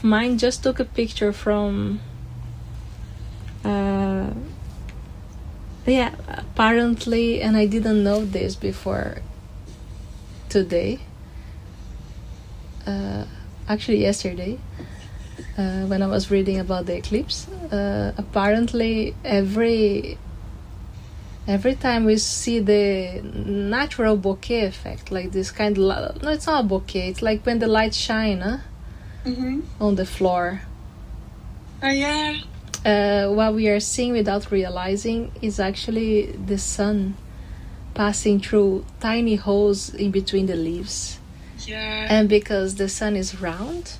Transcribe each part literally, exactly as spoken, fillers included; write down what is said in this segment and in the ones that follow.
mine just took a picture from uh yeah, apparently, and I didn't know this before today, uh actually yesterday, uh, when I was reading about the eclipse. Uh, apparently every every time we see the natural bokeh effect, like this kind of li- no, it's not a bokeh, it's like when the lights shine, huh? Mm-hmm. On the floor. Oh yeah. Uh, what we are seeing without realizing is actually the sun passing through tiny holes in between the leaves. Yeah. And because the sun is round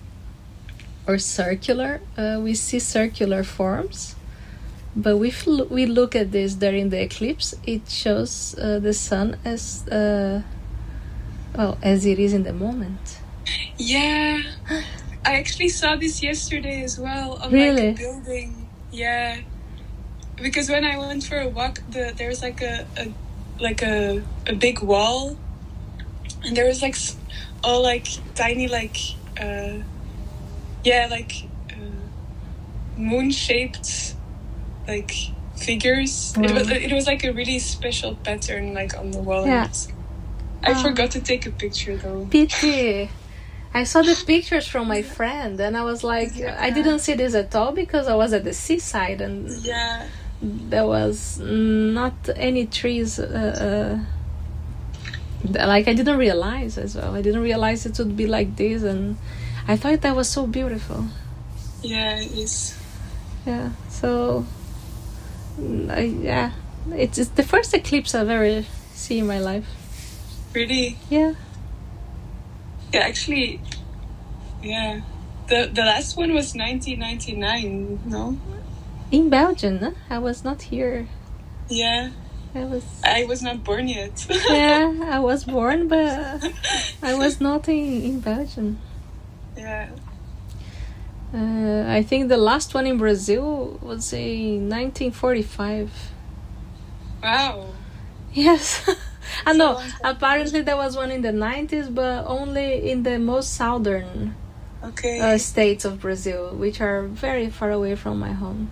or circular, uh, we see circular forms. But if we look at this during the eclipse, it shows uh, the sun as uh, well as it is in the moment. Yeah. I actually saw this yesterday as well on Really? like a building. Yeah. Because when I went for a walk, the there's like a, a like a a big wall, and there was like s- all like tiny like uh yeah like uh, moon shaped like figures. It Wow. was it was like a really special pattern like on the wall. Yeah. And it's- I Ah. forgot to take a picture though. Pity. I saw the pictures from my friend, and I was like, Yeah. I didn't see this at all because I was at the seaside, and Yeah. there was not any trees. Uh, uh, like I didn't realize as well. I didn't realize it would be like this, and I thought that was so beautiful. Yeah, it is. Yeah. So, mm, I, yeah, it's, it's the first eclipse I've ever seen in my life. Really? Yeah. Yeah, actually, yeah. The the last one was nineteen ninety-nine, no? In Belgium, huh? I was not here. Yeah. I was. I was not born yet. Yeah, I was born, but I was not in, in Belgium. Yeah. Uh, I think the last one in Brazil was in nineteen forty-five. Wow. Yes. I So know. long time. Apparently there was one in the nineties, but only in the most southern Okay. uh, states of Brazil, which are very far away from my home.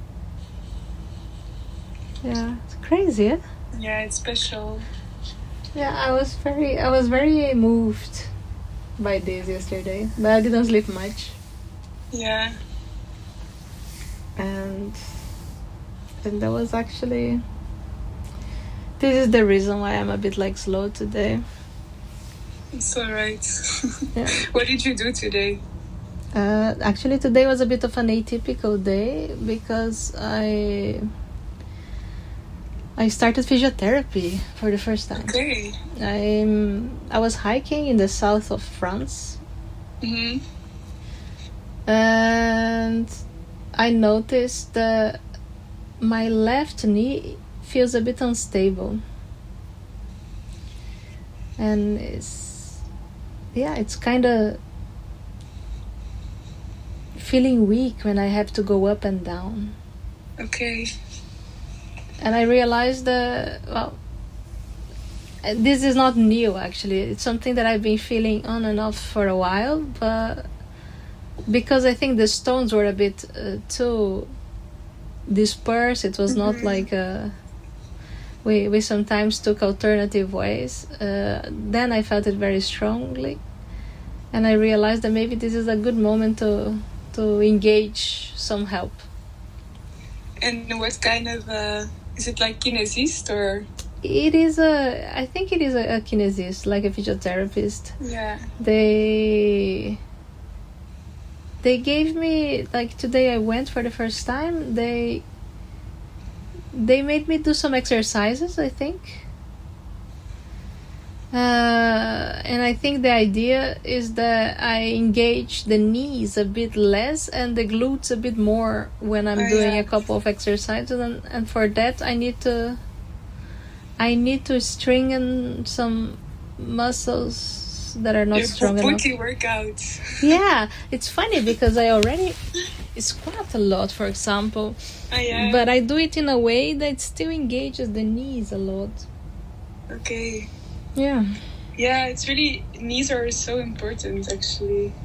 Yeah, it's crazy, eh? Yeah, it's special. Yeah, I was very, I was very moved by this yesterday, but I didn't sleep much, Yeah. and and that was actually. This is the reason why I'm a bit like slow today. It's alright. Yeah. What did you do today? Uh, actually, today was a bit of an atypical day because I I started physiotherapy for the first time. Okay. I'm I was hiking in the south of France, Mm-hmm. and I noticed that my left knee feels a bit unstable, and it's yeah, it's kind of feeling weak when I have to go up and down. Okay. And I realized that, well, uh, this is not new actually. It's something that I've been feeling on and off for a while, but because I think the stones were a bit uh, too dispersed, it was not Mhm. like uh, we we sometimes took alternative ways. Uh, then I felt it very strongly, and I realized that maybe this is a good moment to to engage some help. And what kind of uh is it like kinesist or It is a, I think it is a, a kinesist, like a physiotherapist. yeah. They they gave me, like today I went for the first time. They they made me do some exercises, I think. Uh, and I think the idea is that I engage the knees a bit less and the glutes a bit more when I'm Oh, doing yeah. a couple of exercises, and, and for that I need to I need to strengthen some muscles that are not Your strong enough. booty workouts. Yeah, it's funny because I already squat a lot, for example, Oh, yeah. but I do it in a way that still engages the knees a lot. Okay. Yeah. Yeah, it's really, knees are so important actually.